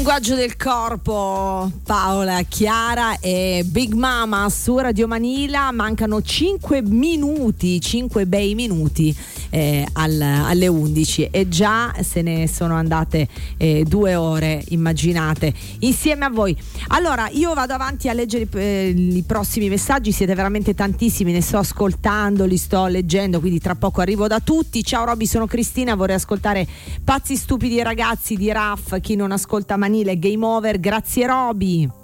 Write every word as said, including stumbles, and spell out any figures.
Linguaggio del corpo, Paola, Chiara e Big Mama su Radio Manila. Mancano cinque minuti, cinque bei minuti eh, al, alle undici e già se ne sono andate eh, due ore, immaginate, insieme a voi. Allora io vado avanti a leggere eh, i prossimi messaggi, siete veramente tantissimi, ne sto ascoltando, li sto leggendo, quindi tra poco arrivo da tutti. Ciao Roby, sono Cristina, vorrei ascoltare Pazzi stupidi ragazzi di Raff, chi non ascolta Manila è game over. Grazie Roby.